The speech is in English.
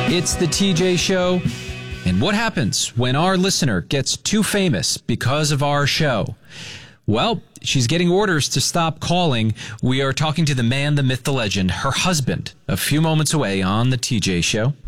It's the TJ Show. And what happens when our listener gets too famous because of our show? Well, she's getting orders to stop calling. We are talking to the man, the myth, the legend, her husband, a few moments away on the TJ Show.